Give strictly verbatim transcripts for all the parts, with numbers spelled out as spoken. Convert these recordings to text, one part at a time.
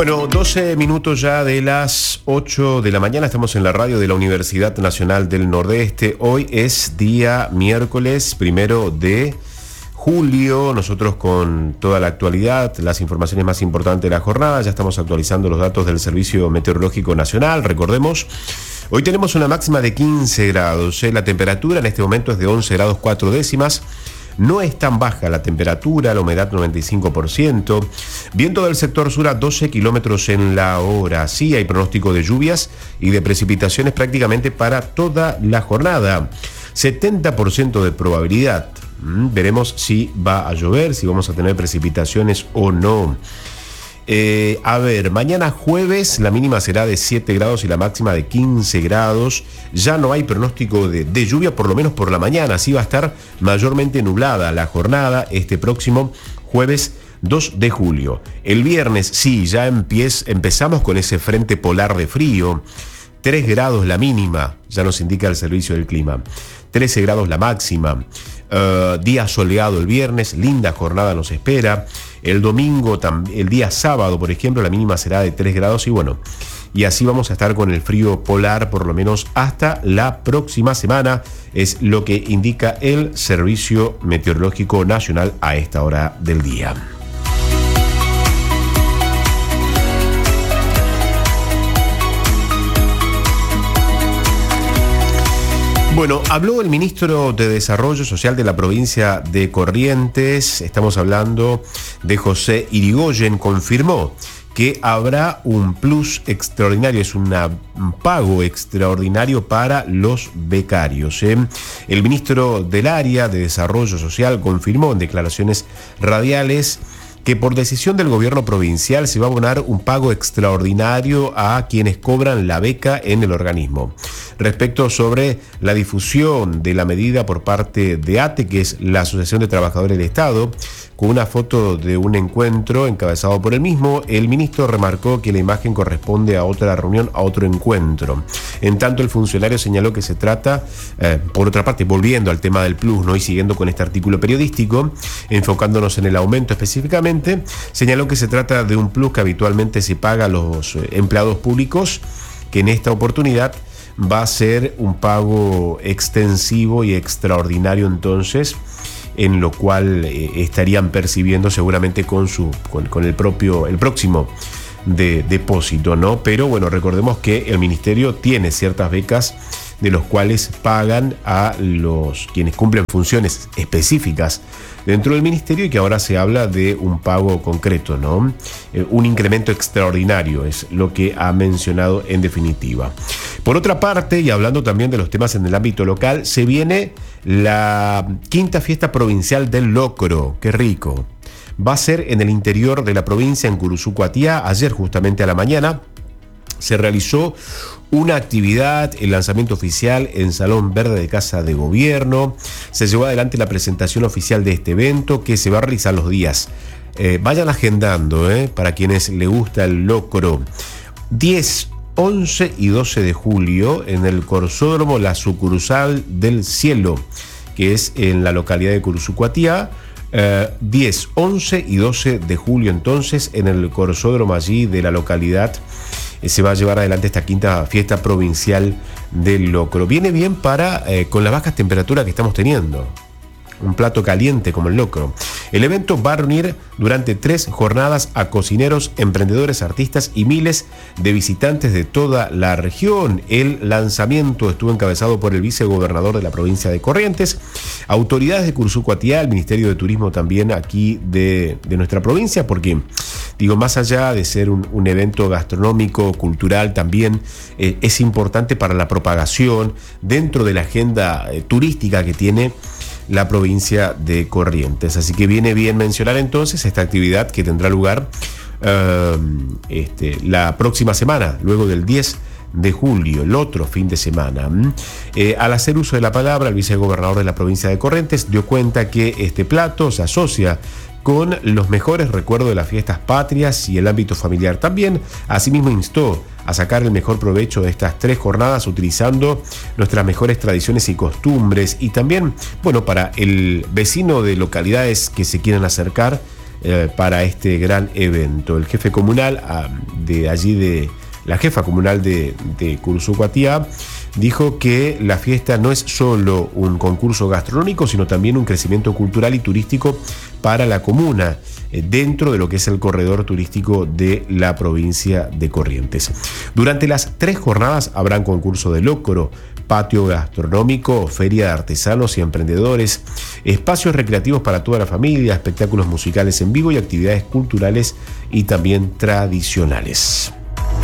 Bueno, doce minutos ya de las ocho de la mañana, estamos en la radio de la Universidad Nacional del Nordeste. Hoy es día miércoles, primero de julio, nosotros con toda la actualidad, las informaciones más importantes de la jornada, ya estamos actualizando los datos del Servicio Meteorológico Nacional, recordemos. Hoy tenemos una máxima de quince grados, ¿eh? La temperatura en este momento es de once grados cuatro décimas. No es tan baja la temperatura, la humedad noventa y cinco por ciento. Viento del sector sur a doce kilómetros en la hora. Sí hay pronóstico de lluvias y de precipitaciones prácticamente para toda la jornada. setenta por ciento de probabilidad. Mm, veremos si va a llover, si vamos a tener precipitaciones o no. Eh, a ver, mañana jueves la mínima será de siete grados y la máxima de quince grados. Ya no hay pronóstico de, de lluvia, por lo menos por la mañana. Así va a estar mayormente nublada la jornada este próximo jueves dos de julio. El viernes sí, ya empiez, empezamos con ese frente polar de frío. tres grados la mínima, ya nos indica el servicio del clima. trece grados la máxima. Uh, día soleado el viernes, linda jornada nos espera. El domingo, el día sábado, por ejemplo, la mínima será de tres grados y bueno, y así vamos a estar con el frío polar por lo menos hasta la próxima semana, es lo que indica el Servicio Meteorológico Nacional a esta hora del día. Bueno, habló el ministro de Desarrollo Social de la provincia de Corrientes, estamos hablando de José Irigoyen, confirmó que habrá un plus extraordinario, es una, un pago extraordinario para los becarios. ¿eh? El ministro del área de Desarrollo Social confirmó en declaraciones radiales que por decisión del gobierno provincial se va a abonar un pago extraordinario a quienes cobran la beca en el organismo. Respecto sobre la difusión de la medida por parte de A T E, que es la Asociación de Trabajadores del Estado, con una foto de un encuentro encabezado por el mismo, el ministro remarcó que la imagen corresponde a otra reunión, a otro encuentro. En tanto, el funcionario señaló que se trata, eh, por otra parte, volviendo al tema del plus, ¿no? Y siguiendo con este artículo periodístico, enfocándonos en el aumento específicamente, señaló que se trata de un plus que habitualmente se paga a los empleados públicos, que en esta oportunidad va a ser un pago extensivo y extraordinario entonces, en lo cual eh, estarían percibiendo seguramente con su con, con el propio el próximo de, depósito, ¿no? Pero bueno, recordemos que el ministerio tiene ciertas becas de los cuales pagan a los quienes cumplen funciones específicas dentro del ministerio y que ahora se habla de un pago concreto, ¿no? Eh, un incremento extraordinario es lo que ha mencionado en definitiva. Por otra parte, y hablando también de los temas en el ámbito local, se viene la quinta fiesta provincial del locro. ¡Qué rico! Va a ser en el interior de la provincia, en Curuzú-Cuatiá. Ayer, justamente a la mañana, se realizó una actividad, el lanzamiento oficial en Salón Verde de Casa de Gobierno. Se llevó adelante la presentación oficial de este evento que se va a realizar los días. Eh, vayan agendando, eh, para quienes les gusta el locro. diez, once y doce de julio en el Corsódromo La Sucursal del Cielo, que es en la localidad de Curuzú-Cuatiá. Uh, diez, once y doce de julio entonces en el Corsódromo allí de la localidad eh, se va a llevar adelante esta quinta fiesta provincial del locro. Viene bien para eh, con las bajas temperaturas que estamos teniendo. Un plato caliente como el locro. El evento va a reunir durante tres jornadas a cocineros, emprendedores, artistas y miles de visitantes de toda la región. El lanzamiento estuvo encabezado por el vicegobernador de la provincia de Corrientes, autoridades de Curuzú-Cuatiá, el Ministerio de Turismo también aquí de, de nuestra provincia, porque, digo, más allá de ser un, un evento gastronómico, cultural, también eh, es importante para la propagación dentro de la agenda eh, turística que tiene la provincia de Corrientes. Así que viene bien mencionar entonces esta actividad que tendrá lugar uh, este, la próxima semana, luego del diez de julio, el otro fin de semana. Eh, al hacer uso de la palabra, el vicegobernador de la provincia de Corrientes dio cuenta que este plato se asocia con los mejores recuerdos de las fiestas patrias y el ámbito familiar. También, asimismo, instó a sacar el mejor provecho de estas tres jornadas utilizando nuestras mejores tradiciones y costumbres, y también, bueno, para el vecino de localidades que se quieran acercar, eh, para este gran evento. El jefe comunal ah, de allí de la jefa comunal de, de Cursucuatiá dijo que la fiesta no es solo un concurso gastronómico, sino también un crecimiento cultural y turístico para la comuna, eh, dentro de lo que es el corredor turístico de la provincia de Corrientes. Durante las tres jornadas habrán concurso de locro, patio gastronómico, feria de artesanos y emprendedores, espacios recreativos para toda la familia, espectáculos musicales en vivo y actividades culturales y también tradicionales.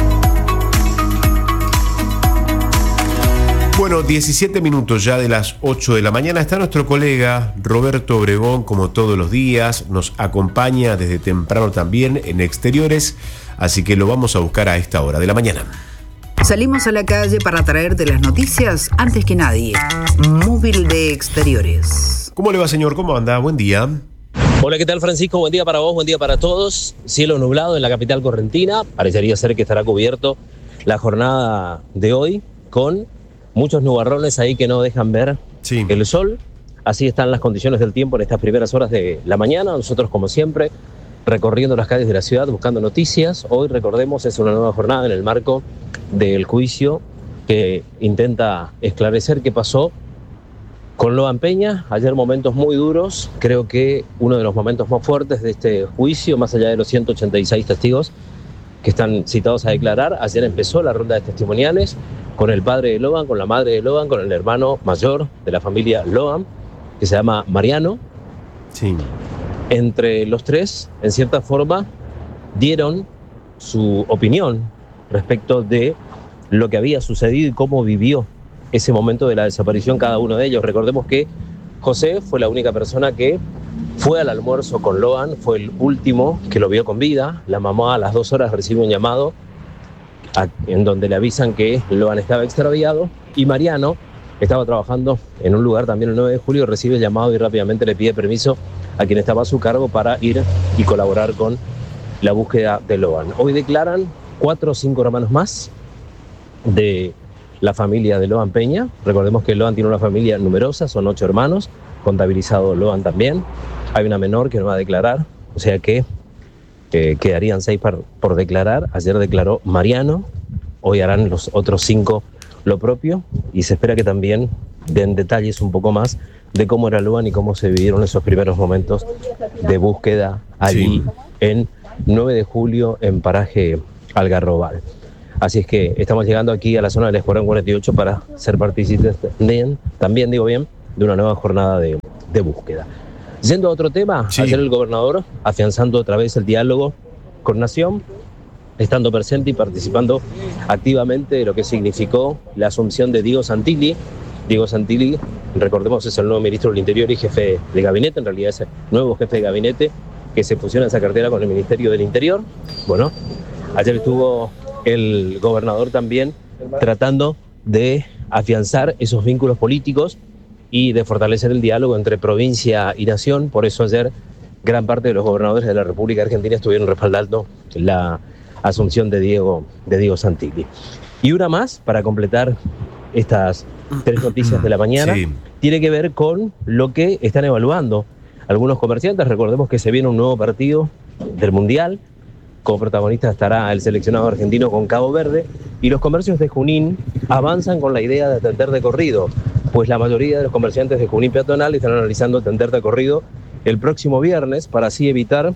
Bueno, diecisiete minutos ya de las ocho de la mañana. Está nuestro colega Roberto Obregón, como todos los días. Nos acompaña desde temprano también en Exteriores, así que lo vamos a buscar a esta hora de la mañana. Salimos a la calle para traerte las noticias antes que nadie. Móvil de Exteriores. ¿Cómo le va, señor? ¿Cómo anda? Buen día. Hola, ¿qué tal, Francisco? Buen día para vos, buen día para todos. Cielo nublado en la capital correntina. Parecería ser que estará cubierto la jornada de hoy con muchos nubarrones ahí que no dejan ver sí. el sol. Así están las condiciones del tiempo en estas primeras horas de la mañana. Nosotros, como siempre, recorriendo las calles de la ciudad, buscando noticias. Hoy, recordemos, es una nueva jornada en el marco del juicio que intenta esclarecer qué pasó con Loan Peña. Ayer momentos muy duros. Creo que uno de los momentos más fuertes de este juicio, más allá de los ciento ochenta y seis testigos que están citados a declarar. Ayer empezó la ronda de testimoniales con el padre de Loan, con la madre de Loan, con el hermano mayor de la familia Loan, que se llama Mariano. Sí. Entre los tres, en cierta forma, dieron su opinión respecto de lo que había sucedido y cómo vivió ese momento de la desaparición cada uno de ellos. Recordemos que José fue la única persona que fue al almuerzo con Loan, fue el último que lo vio con vida. La mamá a las dos horas recibe un llamado a, en donde le avisan que Loan estaba extraviado, y Mariano estaba trabajando en un lugar también el nueve de julio, recibe el llamado y rápidamente le pide permiso a quien estaba a su cargo para ir y colaborar con la búsqueda de Loan. Hoy declaran cuatro o cinco hermanos más de la familia de Loan Peña. Recordemos que Loan tiene una familia numerosa, son ocho hermanos, contabilizado Loan también. Hay una menor que no va a declarar, o sea que eh, quedarían seis par, por declarar. Ayer declaró Mariano, hoy harán los otros cinco lo propio, y se espera que también den detalles un poco más de cómo era Loan y cómo se vivieron esos primeros momentos de búsqueda allí sí. en nueve de julio en paraje Algarrobal. Así es que estamos llegando aquí a la zona del Escuadrón cuarenta y ocho para ser partícipes de, también digo bien, de una nueva jornada de, de búsqueda. Yendo a otro tema, sí. ayer el gobernador, afianzando otra vez el diálogo con Nación, estando presente y participando activamente de lo que significó la asunción de Diego Santilli. Diego Santilli, recordemos, es el nuevo ministro del Interior y jefe de gabinete, en realidad es el nuevo jefe de gabinete que se fusiona esa cartera con el Ministerio del Interior. Bueno, ayer estuvo el gobernador también tratando de afianzar esos vínculos políticos y de fortalecer el diálogo entre provincia y nación. Por eso ayer gran parte de los gobernadores de la República Argentina estuvieron respaldando la asunción de Diego, de Diego Santilli. Y una más, para completar estas tres noticias de la mañana, sí. tiene que ver con lo que están evaluando algunos comerciantes. Recordemos que se viene un nuevo partido del Mundial. Como protagonista estará el seleccionado argentino con Cabo Verde, y los comercios de Junín avanzan con la idea de atender de corrido, pues la mayoría de los comerciantes de Junín peatonal están analizando atender de corrido el próximo viernes para así evitar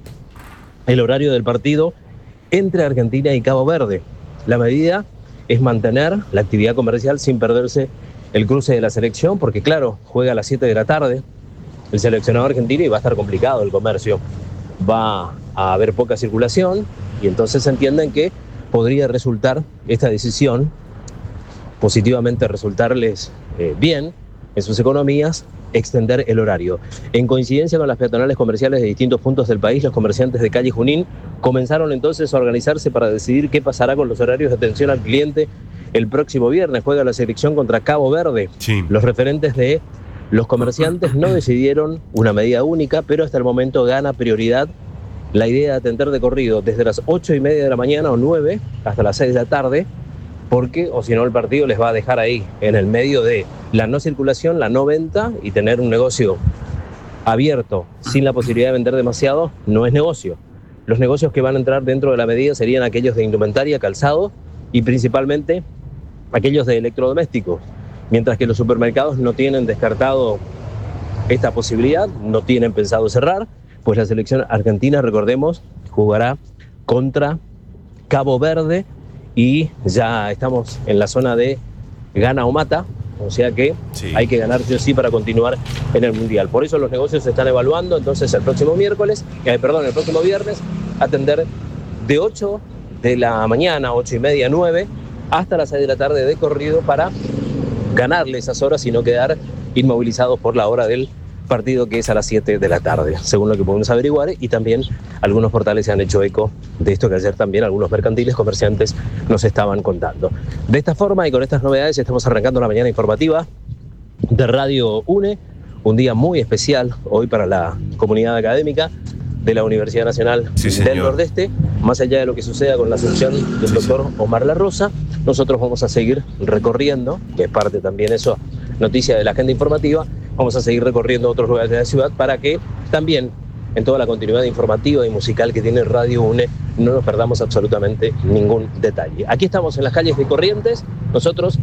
el horario del partido entre Argentina y Cabo Verde. La medida es mantener la actividad comercial sin perderse el cruce de la selección, porque claro, juega a las siete de la tarde el seleccionado argentino y va a estar complicado el comercio. Va a haber poca circulación y entonces entienden que podría resultar esta decisión, positivamente resultarles eh, bien en sus economías, extender el horario. En coincidencia con las peatonales comerciales de distintos puntos del país, los comerciantes de calle Junín comenzaron entonces a organizarse para decidir qué pasará con los horarios de atención al cliente. El próximo viernes juega la selección contra Cabo Verde. Sí. Los referentes de los comerciantes no decidieron una medida única, pero hasta el momento gana prioridad la idea de atender de corrido desde las ocho y media de la mañana o nueve hasta las seis de la tarde, porque o si no el partido les va a dejar ahí en el medio de la no circulación, la no venta y tener un negocio abierto sin la posibilidad de vender demasiado no es negocio. Los negocios que van a entrar dentro de la medida serían aquellos de indumentaria, calzado y principalmente aquellos de electrodomésticos. Mientras que los supermercados no tienen descartado esta posibilidad, no tienen pensado cerrar, pues la selección argentina, recordemos, jugará contra Cabo Verde y ya estamos en la zona de gana o mata, o sea que sí, hay que ganar sí o sí para continuar en el Mundial. Por eso los negocios se están evaluando, entonces el próximo miércoles, eh, perdón, el próximo viernes, atender de ocho de la mañana, ocho y media, nueve, hasta las seis de la tarde de corrido para ganarle esas horas y no quedar inmovilizados por la hora del partido, que es a las siete de la tarde, según lo que podemos averiguar, y también algunos portales se han hecho eco de esto que ayer también algunos mercantiles, comerciantes nos estaban contando. De esta forma y con estas novedades estamos arrancando la mañana informativa de Radio UNE, un día muy especial hoy para la comunidad académica de la Universidad Nacional sí, del Nordeste. Más allá de lo que suceda con la asunción del sí, doctor sí. Omar La Rosa, nosotros vamos a seguir recorriendo, que es parte también eso, noticia de la agenda informativa, vamos a seguir recorriendo otros lugares de la ciudad para que también en toda la continuidad informativa y musical que tiene Radio UNE no nos perdamos absolutamente ningún detalle. Aquí estamos en las calles de Corrientes, nosotros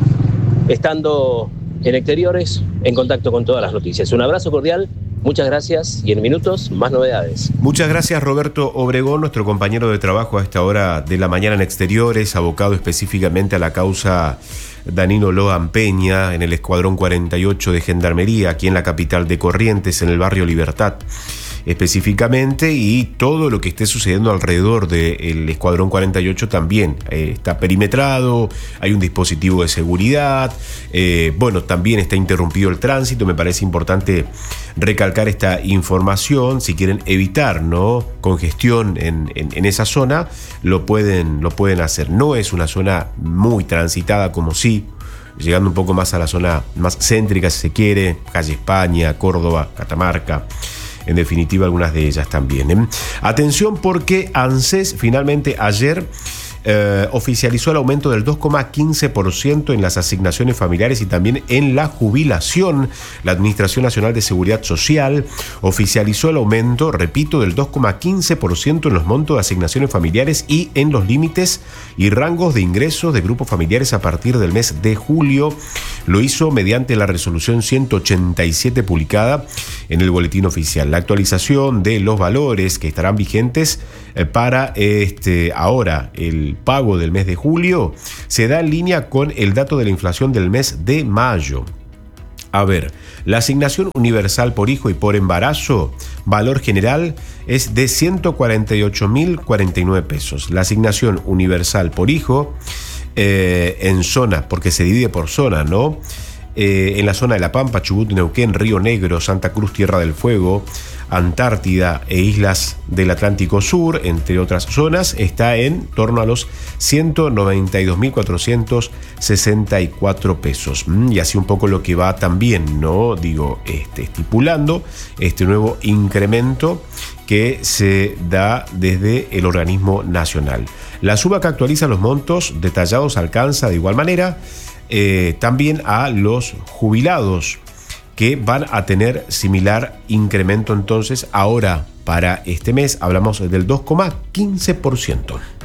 estando en exteriores, en contacto con todas las noticias. Un abrazo cordial, muchas gracias y en minutos más novedades. Muchas gracias Roberto Obregón, nuestro compañero de trabajo a esta hora de la mañana en exteriores, abocado específicamente a la causa Danilo Lohan Peña en el Escuadrón cuarenta y ocho de Gendarmería, aquí en la capital de Corrientes, en el barrio Libertad específicamente, y todo lo que esté sucediendo alrededor del Escuadrón cuarenta y ocho también eh, está perimetrado, hay un dispositivo de seguridad, eh, bueno, también está interrumpido el tránsito. Me parece importante recalcar esta información. Si quieren evitar, ¿no?, congestión en, en, en esa zona, lo pueden, lo pueden hacer. No es una zona muy transitada como sí, llegando un poco más a la zona más céntrica, si se quiere, calle España, Córdoba, Catamarca, en definitiva algunas de ellas también, ¿eh? Atención, porque ANSES finalmente ayer eh, oficializó el aumento del dos coma quince por ciento en las asignaciones familiares y también en la jubilación. La Administración Nacional de Seguridad Social oficializó el aumento, repito, del dos coma quince por ciento en los montos de asignaciones familiares y en los límites y rangos de ingresos de grupos familiares a partir del mes de julio. Lo hizo mediante la resolución ciento ochenta y siete publicada en el boletín oficial. La actualización de los valores que estarán vigentes para este ahora el pago del mes de julio se da en línea con el dato de la inflación del mes de mayo. A ver, la asignación universal por hijo y por embarazo, valor general, es de ciento cuarenta y ocho mil cuarenta y nueve pesos. La asignación universal por hijo eh, en zona, porque se divide por zona, ¿no? Eh, en la zona de La Pampa, Chubut, Neuquén, Río Negro, Santa Cruz, Tierra del Fuego, Antártida e islas del Atlántico Sur, entre otras zonas, está en torno a los ciento noventa y dos mil cuatrocientos sesenta y cuatro pesos. Y así un poco lo que va también, ¿no? Digo, este, estipulando este nuevo incremento que se da desde el organismo nacional. La suba que actualiza los montos detallados alcanza de igual manera eh, también a los jubilados, que van a tener similar incremento. Entonces ahora para este mes hablamos del dos coma quince por ciento.